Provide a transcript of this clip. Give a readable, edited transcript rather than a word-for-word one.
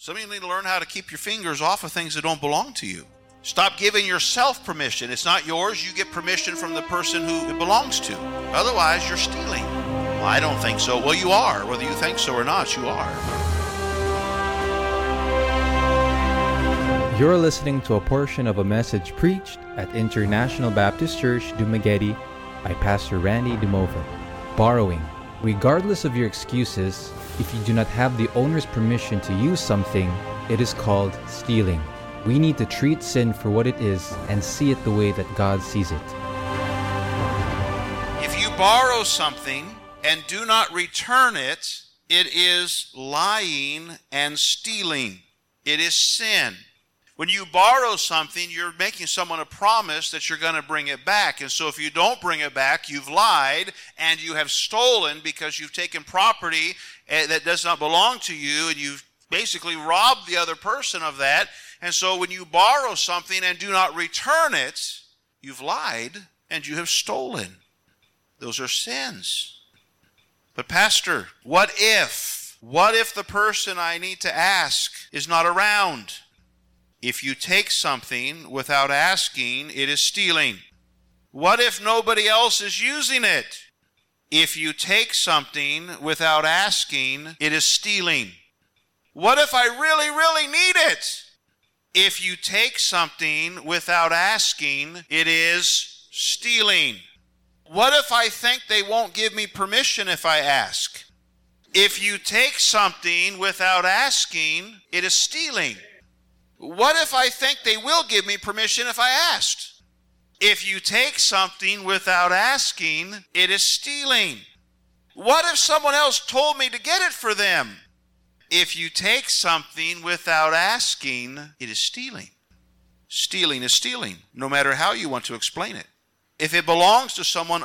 Some of you need to learn how to keep your fingers off of things that don't belong to you. Stop giving yourself permission. It's not yours. You get permission from the person who it belongs to. Otherwise, you're stealing. Well, I don't think so. Well, you are. Whether you think so or not, you are. You're listening to a portion of a message preached at International Baptist Church, Dumaguete by Pastor Randy Dumova. Borrowing. Regardless of your excuses, if you do not have the owner's permission to use something, it is called stealing. We need to treat sin for what it is and see it the way that God sees it. If you borrow something and do not return it, it is lying and stealing. It is sin. When you borrow something, you're making someone a promise that you're going to bring it back. And so if you don't bring it back, you've lied and you have stolen because you've taken property that does not belong to you, and you've basically robbed the other person of that. And so when you borrow something and do not return it, you've lied and you have stolen. Those are sins. But Pastor, what if the person I need to ask is not around? If you take something without asking, it is stealing. What if nobody else is using it? If you take something without asking, it is stealing. What if I really, really need it? If you take something without asking, it is stealing. What if I think they won't give me permission if I ask? If you take something without asking, it is stealing. What if I think they will give me permission if I asked? If you take something without asking, it is stealing. What if someone else told me to get it for them? If you take something without asking, it is stealing. Stealing is stealing, no matter how you want to explain it. If it belongs to someone